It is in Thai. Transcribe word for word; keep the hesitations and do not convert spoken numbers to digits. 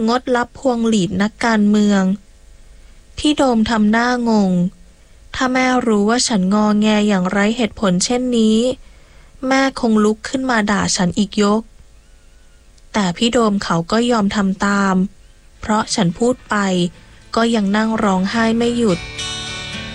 งดรับพวงหลีดนักการเมืองพี่โดมทำหน้างงถ้าแม่รู้ว่าฉันงอแงอย่างไร้เหตุผลเช่นนี้แม่คงลุกขึ้นมาด่าฉันอีกยกแต่พี่โดมเขาก็ยอมทำตามเพราะฉันพูดไปก็ยังนั่งร้องไห้ไม่หยุด